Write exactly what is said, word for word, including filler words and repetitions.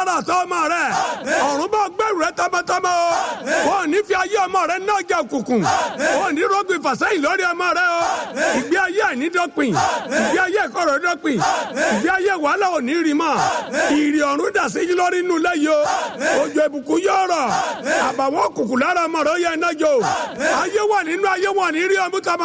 lára àtọ́ ọmọ rẹ ọ̀run bá gbẹ̀rù rẹ tọmọtọmọ o wọn ò ní fi ayé ọmọ rẹ náà jẹ òkùnkùn wọn ò ní rọ́gbìn fàsẹ́yìn lórí ọmọ rẹ o ìgbé ayé àìnídọ́pin ìgbé ayé ìkọ̀rọ̀ dọ́pin ìgbé ayé wàhálà ò ní rí mọ́ ìrì ọ̀run dà sí lórí inú lẹ́yìn o òjò ìbùkún yóò rọ̀ àbàwọ́n òkùnkùn lára ọmọ rẹ ó yẹ iná jò ayé wà nínú ayé wọn ní rí ọmú tọmọ